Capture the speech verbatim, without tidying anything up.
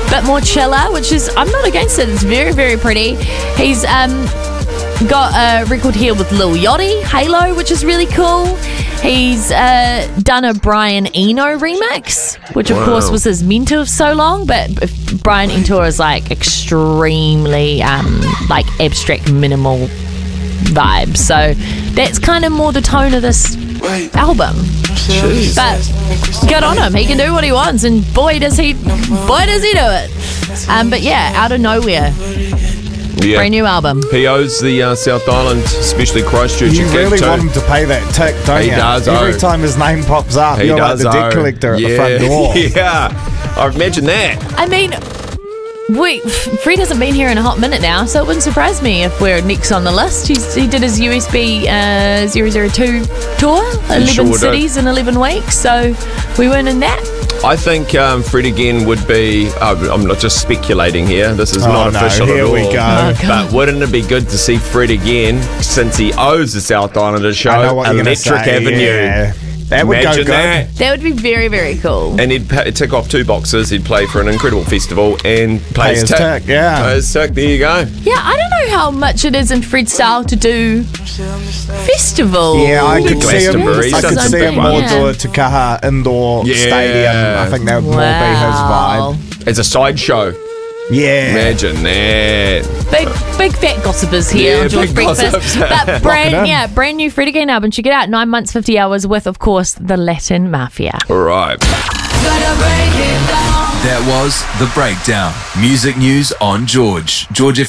bit more chiller, which is, I'm not against it. It's very, very pretty. He's um, got a record here with Lil Yachty, Halo, which is really cool. He's uh, done a Brian Eno remix, which of Wow. course was his mentor of so long, but Brian Eno is like extremely um, like abstract minimal vibe. So that's kind of more the tone of this album. Jeez. But good on him. He can do what he wants, and boy does he boy does he do it. Um, but yeah, out of nowhere. Yeah. Brand new album. He owes the uh, South Island, especially Christchurch. You a gig really too. want him to pay that tick, don't He you? does, Every oh. time his name pops up, He you're like does the debt owe. collector at yeah. the front door. Yeah, I imagine that. I mean, wait, Fred hasn't been here in a hot minute now, so it wouldn't surprise me if we're next on the list. He's, he did his U S B uh, zero zero two tour, eleven sure cities in eleven weeks, so we weren't in that. I think um, Fred again would be. Uh, I'm not just speculating here. This is Oh, not no, official here at all. we go. Oh, God. But wouldn't it be good to see Fred again, since he owes the South Islanders show I know what you're gonna Electric say, Avenue? yeah. That would Imagine go good. that. That would be very, very cool. And he'd pa- tick off two boxes. He'd play for an incredible festival and play Pay his tick, yeah. Play his tick. There you go. Yeah, I don't know how much it is in Fred's style to do festival. Yeah, I could see him. Glastonbury, I could something see him big. more Yeah. do a Takaha indoor Yeah. stadium. I think that would Wow. more be his vibe. It's a sideshow. Yeah. Imagine that. Big, big fat gossipers here Yeah, on George big Breakfast. gossips. But Lock it brand, in. yeah, brand new Fred again album. Check it out. Nine months, fifty hours with, of course, the Latin Mafia. All right. That was The Breakdown. Music news on George. George